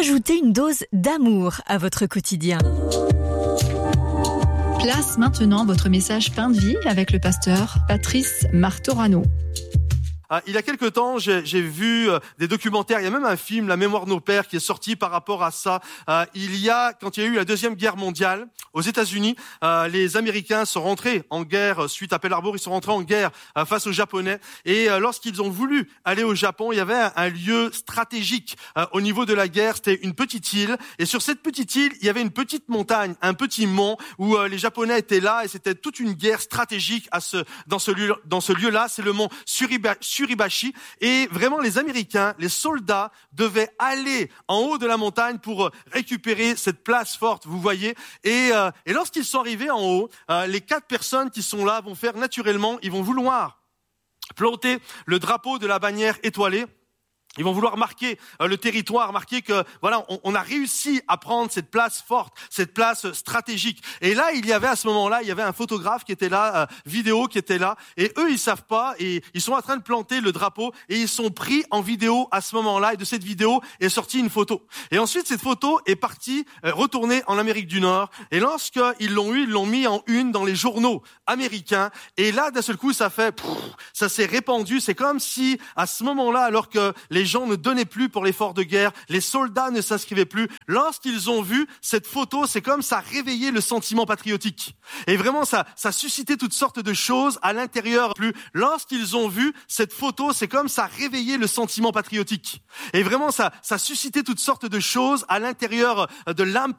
Ajoutez une dose d'amour à votre quotidien. Place maintenant votre message Pain de vie avec le pasteur Patrice Martorano. Il y a quelque temps, j'ai vu des documentaires, il y a même un film, La mémoire de nos pères, qui est sorti par rapport à ça. Quand il y a eu la Deuxième Guerre mondiale, aux États-Unis, les Américains sont rentrés en guerre suite à Pearl Harbor, ils sont rentrés en guerre face aux Japonais. Et lorsqu'ils ont voulu aller au Japon, il y avait un lieu stratégique au niveau de la guerre, c'était une petite île. Et sur cette petite île, il y avait une petite montagne, un petit mont, où les Japonais étaient là, et c'était toute une guerre stratégique dans ce lieu-là. C'est le mont Suribachi. Et vraiment, les Américains, les soldats devaient aller en haut de la montagne pour récupérer cette place forte, vous voyez. Et lorsqu'ils sont arrivés en haut, les 4 personnes qui sont là vont faire naturellement, ils vont vouloir planter le drapeau de la bannière étoilée. Ils vont vouloir marquer le territoire, marquer que voilà, on a réussi à prendre cette place forte, cette place stratégique. Et là, à ce moment-là, il y avait un photographe qui était là, vidéo qui était là, et eux, ils savent pas, et ils sont en train de planter le drapeau, et ils sont pris en vidéo à ce moment-là, et de cette vidéo est sortie une photo. Et ensuite, cette photo est partie, retourner en Amérique du Nord, et lorsqu'ils l'ont eu, ils l'ont mis en une dans les journaux américains, et là, d'un seul coup, ça s'est répandu. C'est comme si, à ce moment-là, alors que les gens ne donnaient plus pour l'effort de guerre, les soldats ne s'inscrivaient plus. Lorsqu'ils ont vu cette photo, c'est comme ça réveillait le sentiment patriotique. Et vraiment, ça suscitait toutes sortes de choses à l'intérieur. Lorsqu'ils ont vu cette photo, c'est comme ça réveillait le sentiment patriotique. Et vraiment, ça suscitait toutes sortes de choses à l'intérieur de l'âme